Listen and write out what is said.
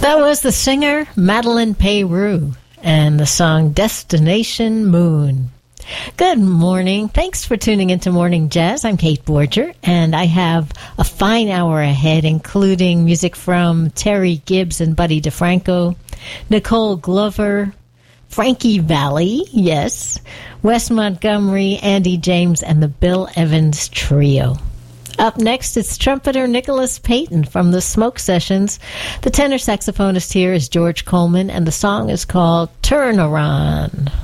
That was the singer Madeleine Peyrou and the song Destination Moon. Good morning. Thanks for tuning into Morning Jazz. I'm Kate Borger, and I have a fine hour ahead, including music from Terry Gibbs and Buddy DeFranco, Nicole Glover, Frankie Valli, yes, Wes Montgomery, Andy James, and the Bill Evans Trio. Up next, it's trumpeter Nicholas Payton from the Smoke Sessions. The tenor saxophonist here is George Coleman, and the song is called Turn Around.